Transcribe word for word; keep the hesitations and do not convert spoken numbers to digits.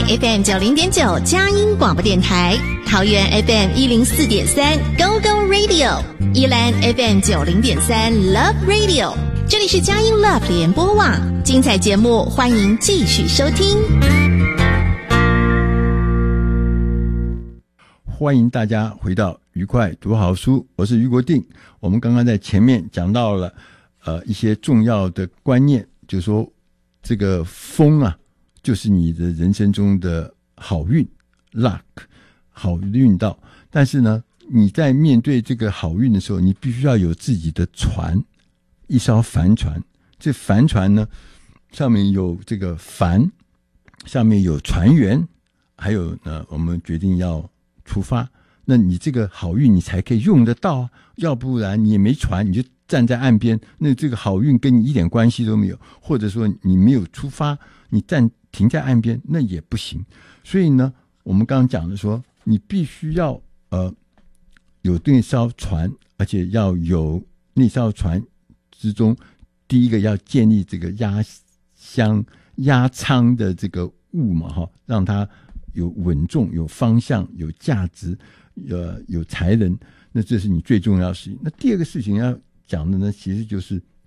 F M 九零点九佳音广播电台，桃园 F M 一零四点三 Go Go Radio， 宜兰 F M 九零点三 Love Radio。这里是佳音 Love 联播网，精彩节目欢迎继续收听。 欢迎大家回到愉快读好书，我是余国定。我们刚刚在前面讲到了呃一些重要的观念，就是说这个风啊，就是你的人生中的好运 luck 好运到，但是呢你在面对这个好运的时候，你必须要有自己的船，一艘帆船。这帆船呢上面有这个帆，上面有船员，还有呢我们决定要出发，那你这个好运你才可以用得到啊，要不然你也没船，你就站在岸边，那这个好运跟你一点关系都没有，或者说你没有出发，你站停在岸边那也不行。所以呢我们刚刚讲的说，你必须要呃有那艘船，而且要有那艘船之中，第一个要建立这个压箱压舱的这个物嘛，哈，让它有稳重、有方向、有价值、呃有才能，那这是你最重要的事情。那第二个事情要讲的呢，其实就是